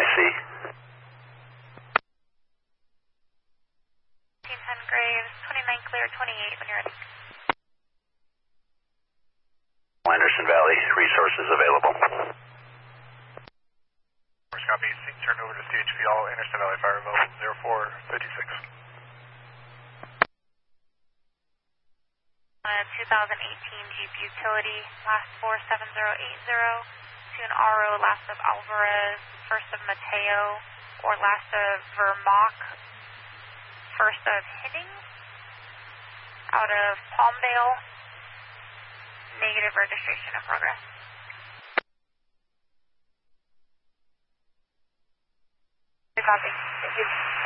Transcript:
AC. 10 Graves, 29 clear, 28 when you're ready. Anderson Valley, resources available. First copy, turn over to CHP, all Anderson Valley Fire available, 0456. 2018 Jeep Utility, last 47080, to an RO, last of Alvarez, first of Mateo, or last of Vermock, first of Hidding, out of Palmdale, negative registration in progress. Copy. Thank you.